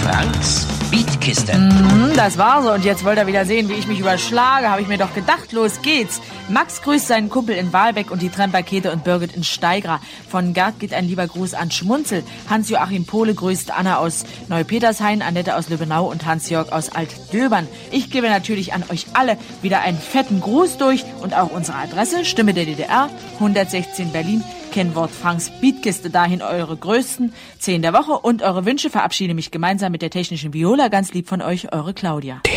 Franks Beatkiste. Das war so. Und jetzt wollt ihr wieder sehen, wie ich mich überschlage. Habe ich mir doch gedacht, los geht's. Max grüßt seinen Kumpel in Wahlbeck und die Tremperkete und Birgit in Steigra. Von Gerd geht ein lieber Gruß an Schmunzel. Hans-Joachim Pohle grüßt Anna aus Neupetershain, Annette aus Lübbenau und Hans-Jörg aus Altdöbern. Ich gebe natürlich an euch alle wieder einen fetten Gruß durch und auch unsere Adresse, Stimme der DDR, 116 Berlin, Kennwort Franks Beatkiste, dahin eure größten 10 der Woche und eure Wünsche. Verabschiede mich gemeinsam mit der technischen Viola. Ganz lieb von euch, eure Claudia.